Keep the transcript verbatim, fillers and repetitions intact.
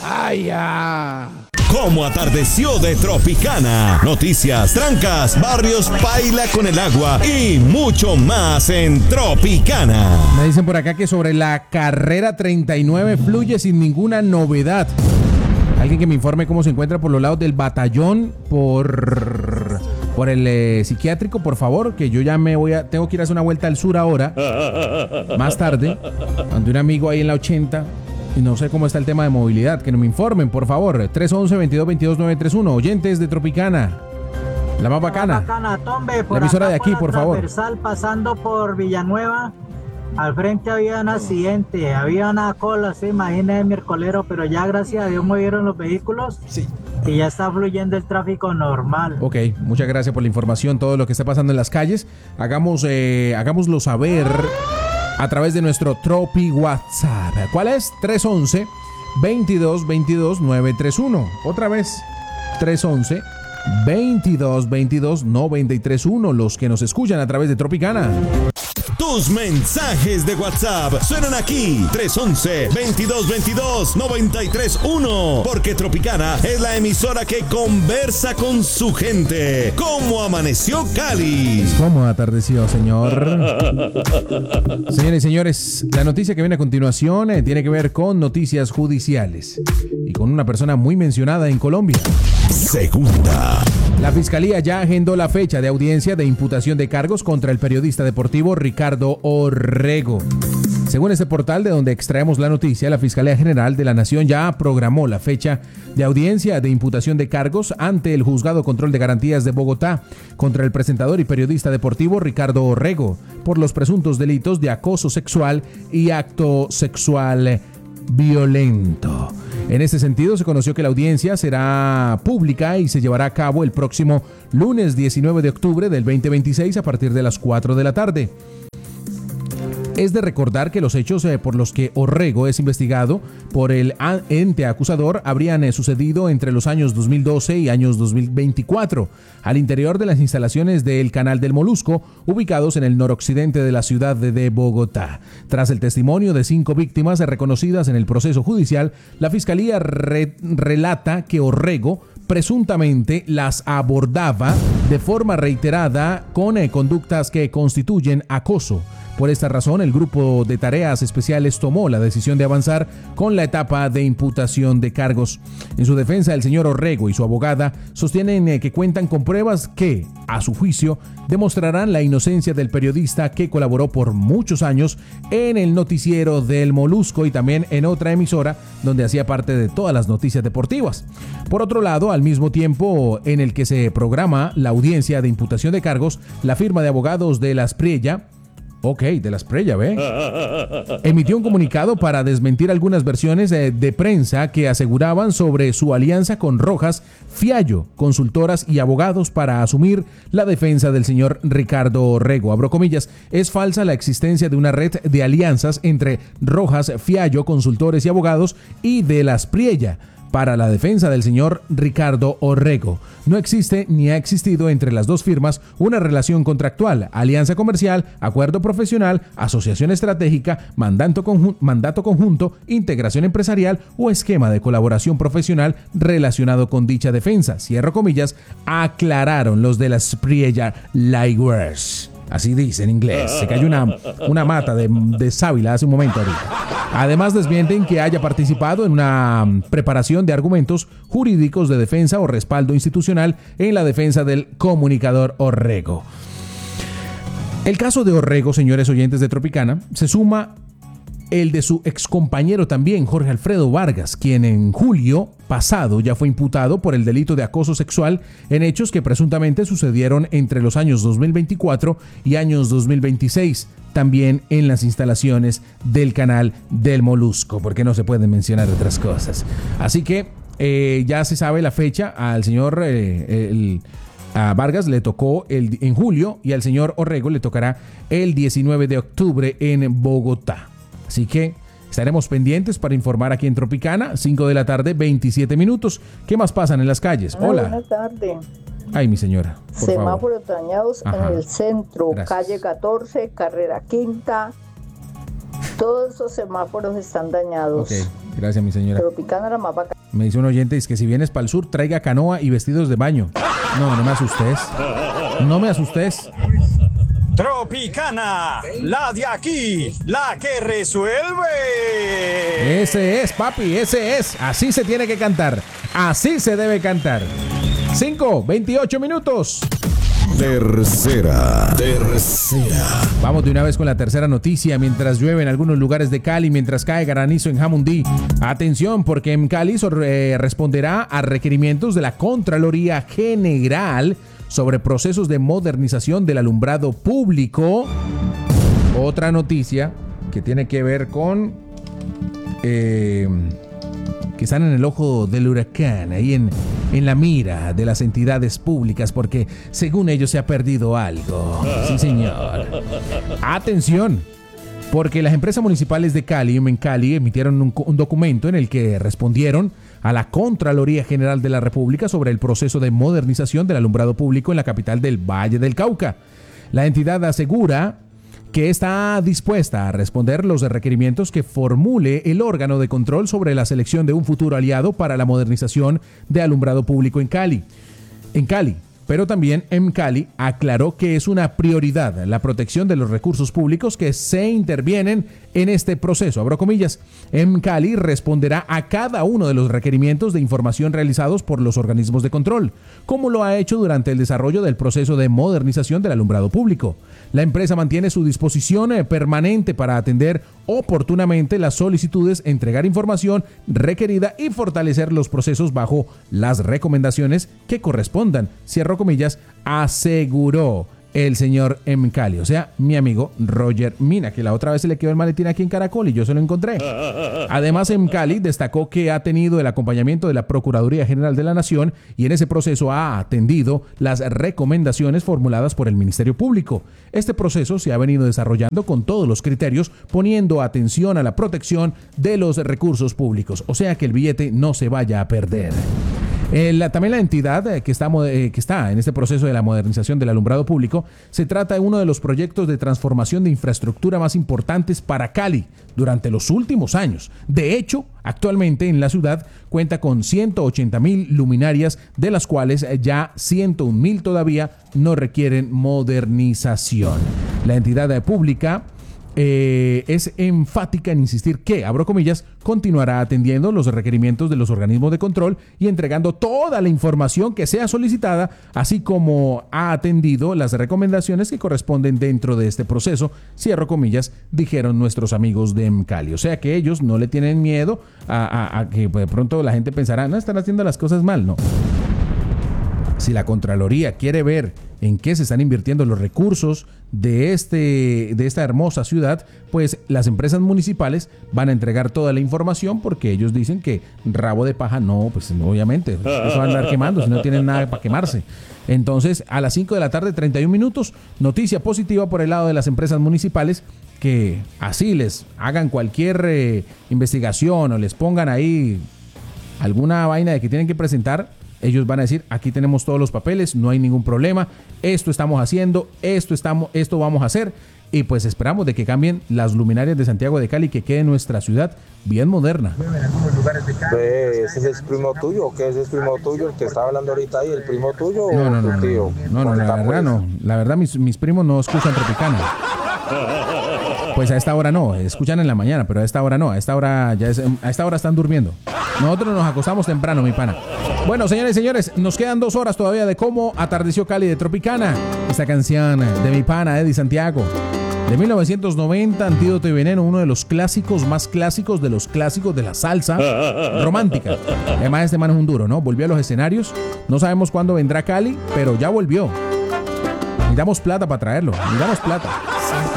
¡Ay, ya! Cómo atardeció de Tropicana. Noticias, trancas, barrios, paila con el agua y mucho más en Tropicana. Me dicen por acá que sobre la carrera treinta y nueve fluye sin ninguna novedad. Alguien que me informe cómo se encuentra por los lados del batallón, por, por el eh, psiquiátrico, por favor, que yo ya me voy a... Tengo que ir a hacer una vuelta al sur ahora, más tarde, ante un amigo ahí en la ochenta. Y no sé cómo está el tema de movilidad. Que no me informen, por favor. tres once, veintidós veintidós, nueve tres uno. Oyentes de Tropicana. La más bacana. La, más bacana, Tombe, por la emisora de aquí, por, por favor. Pasando por Villanueva, al frente había un accidente. Había una cola, se imagina el miércolero, pero ya gracias a Dios movieron los vehículos. Sí. Y ya está fluyendo el tráfico normal. Ok, muchas gracias por la información. Todo lo que está pasando en las calles. Hagamos, eh, hagámoslo saber a través de nuestro Tropi WhatsApp. ¿Cuál es? tres once, veintidós veintidós, nueve tres uno. Otra vez, tres once, veintidós veintidós, nueve tres uno. Los que nos escuchan a través de Tropicana. Tus mensajes de WhatsApp suenan aquí. tres once, veintidós veintidós, nueve tres uno. Porque Tropicana es la emisora que conversa con su gente. ¿Cómo amaneció Cali? ¿Cómo atardeció, señor? Señores y señores, la noticia que viene a continuación eh, tiene que ver con noticias judiciales y con una persona muy mencionada en Colombia. Segunda. La Fiscalía ya agendó la fecha de audiencia de imputación de cargos contra el periodista deportivo Ricardo Orrego. Según este portal de donde extraemos la noticia, la Fiscalía General de la Nación ya programó la fecha de audiencia de imputación de cargos ante el Juzgado Control de Garantías de Bogotá contra el presentador y periodista deportivo Ricardo Orrego por los presuntos delitos de acoso sexual y acto sexual violento. En este sentido, se conoció que la audiencia será pública y se llevará a cabo el próximo lunes diecinueve de octubre del veinte veintiséis a partir de las cuatro de la tarde. Es de recordar que los hechos eh, por los que Orrego es investigado por el ente acusador habrían eh, sucedido entre los años dos mil doce y años dos mil veinticuatro, al interior de las instalaciones del Canal del Molusco, ubicados en el noroccidente de la ciudad de, de Bogotá. Tras el testimonio de cinco víctimas reconocidas en el proceso judicial, la Fiscalía re- relata que Orrego presuntamente las abordaba de forma reiterada con eh, conductas que constituyen acoso. Por esta razón, el grupo de tareas especiales tomó la decisión de avanzar con la etapa de imputación de cargos. En su defensa, el señor Orrego y su abogada sostienen que cuentan con pruebas que, a su juicio, demostrarán la inocencia del periodista que colaboró por muchos años en el noticiero del Molusco y también en otra emisora donde hacía parte de todas las noticias deportivas. Por otro lado, al mismo tiempo en el que se programa la audiencia de imputación de cargos, la firma de abogados de la Asprilla, Ok, de la Asprilla, ¿ve? emitió un comunicado para desmentir algunas versiones de, de prensa que aseguraban sobre su alianza con Rojas Fiallo, consultoras y abogados para asumir la defensa del señor Ricardo Orrego. Abro comillas, es falsa la existencia de una red de alianzas entre Rojas Fiallo, consultores y abogados y de la Asprilla para la defensa del señor Ricardo Orrego. No existe ni ha existido entre las dos firmas una relación contractual, alianza comercial, acuerdo profesional, asociación estratégica, mandato, conjun- mandato conjunto, integración empresarial o esquema de colaboración profesional relacionado con dicha defensa. Cierro comillas, aclararon los de la Asprilla Lightwares. Así dice en inglés. Se cayó una, una mata de, de sábila hace un momento ahorita. Además, desmienten que haya participado en una preparación de argumentos jurídicos de defensa o respaldo institucional en la defensa del comunicador Orrego. El caso de Orrego, señores oyentes de Tropicana, se suma el de su excompañero también, Jorge Alfredo Vargas, quien en julio pasado ya fue imputado por el delito de acoso sexual en hechos que presuntamente sucedieron entre los años dos mil veinticuatro y años dos mil veintiséis, también en las instalaciones del Canal del Molusco, porque no se pueden mencionar otras cosas. Así que eh, ya se sabe la fecha. Al señor eh, el, a Vargas le tocó el, en julio y al señor Orrego le tocará el diecinueve de octubre en Bogotá. Así que estaremos pendientes para informar aquí en Tropicana, cinco de la tarde, veintisiete minutos. ¿Qué más pasan en las calles? Hola. Hola. Buenas tardes. Ay, mi señora. Semáforos dañados Ajá. en el centro, Gracias. calle catorce, carrera quinta, Todos esos semáforos están dañados. Ok, gracias mi señora. Tropicana era más bacana. Me dice un oyente, es que si vienes para el sur, traiga canoa y vestidos de baño. No, no me asustes. No me asustes. Tropicana, la de aquí, la que resuelve. Ese es, papi, ese es. Así se tiene que cantar. Así se debe cantar. cinco, veintiocho minutos. Tercera, tercera. Vamos de una vez con la tercera noticia. Mientras llueve en algunos lugares de Cali, mientras cae granizo en Jamundí. Atención, porque en Cali eh, responderá a requerimientos de la Contraloría General sobre procesos de modernización del alumbrado público. Otra noticia que tiene que ver con eh, que están en el ojo del huracán, ahí en, en la mira de las entidades públicas, porque según ellos se ha perdido algo. Sí, señor. Atención, porque las empresas municipales de Cali, en Cali, emitieron un, un documento en el que respondieron a la Contraloría General de la República sobre el proceso de modernización del alumbrado público en la capital del Valle del Cauca. La entidad asegura que está dispuesta a responder los requerimientos que formule el órgano de control sobre la selección de un futuro aliado para la modernización de alumbrado público en Cali. En Cali. Pero también en Cali aclaró que es una prioridad la protección de los recursos públicos que se intervienen en este proceso. Abro comillas, en Cali responderá a cada uno de los requerimientos de información realizados por los organismos de control, como lo ha hecho durante el desarrollo del proceso de modernización del alumbrado público. La empresa mantiene su disposición permanente para atender oportunamente las solicitudes, entregar información requerida y fortalecer los procesos bajo las recomendaciones que correspondan. Cierro comillas, aseguró el señor M. Cali, o sea, mi amigo Roger Mina, que la otra vez se le quedó el maletín aquí en Caracol y yo se lo encontré. Además, M. Cali destacó que ha tenido el acompañamiento de la Procuraduría General de la Nación y en ese proceso ha atendido las recomendaciones formuladas por el Ministerio Público. Este proceso se ha venido desarrollando con todos los criterios, poniendo atención a la protección de los recursos públicos, o sea que el billete no se vaya a perder. Eh, la, también la entidad eh, que, está, eh, que está en este proceso de la modernización del alumbrado público se trata de uno de los proyectos de transformación de infraestructura más importantes para Cali durante los últimos años. De hecho, actualmente en la ciudad cuenta con ciento ochenta mil luminarias, de las cuales ya ciento un mil todavía no requieren modernización. La entidad pública Eh, es enfática en insistir que, abro comillas, continuará atendiendo los requerimientos de los organismos de control y entregando toda la información que sea solicitada, así como ha atendido las recomendaciones que corresponden dentro de este proceso, cierro comillas, dijeron nuestros amigos de M. Cali. O sea que ellos no le tienen miedo a, a, a que de pronto la gente pensará, no, están haciendo las cosas mal, no. Si la Contraloría quiere ver en qué se están invirtiendo los recursos de, este, de esta hermosa ciudad, pues las empresas municipales van a entregar toda la información, porque ellos dicen que rabo de paja no, pues obviamente, eso va a andar quemando si no tienen nada para quemarse. Entonces, a las cinco de la tarde, treinta y un minutos, noticia positiva por el lado de las empresas municipales, que así les hagan cualquier eh, investigación o les pongan ahí alguna vaina de que tienen que presentar. Ellos van a decir, aquí tenemos todos los papeles, no hay ningún problema, esto estamos haciendo, esto, estamos, esto vamos a hacer, y pues esperamos de que cambien las luminarias de Santiago de Cali, que quede nuestra ciudad bien moderna. ¿Ese es el primo tuyo o qué es el primo tuyo, el que estaba hablando ahorita ahí, el primo tuyo no, o no, tu no, tío? No, no, no, la verdad no, la verdad mis, mis primos no escuchan Tropicana. Pues a esta hora no, escuchan en la mañana, pero a esta hora no, a esta hora ya es, a esta hora están durmiendo. Nosotros nos acostamos temprano, mi pana. Bueno, señores y señores, nos quedan dos horas todavía de cómo atardeció Cali de Tropicana. Esta canción de mi pana Eddie Santiago, de mil novecientos noventa, Antídoto y Veneno, uno de los clásicos más clásicos de los clásicos de la salsa romántica. Además, este man es un duro, ¿no? Volvió a los escenarios. No sabemos cuándo vendrá Cali, pero ya volvió. Necesitamos plata para traerlo, necesitamos plata.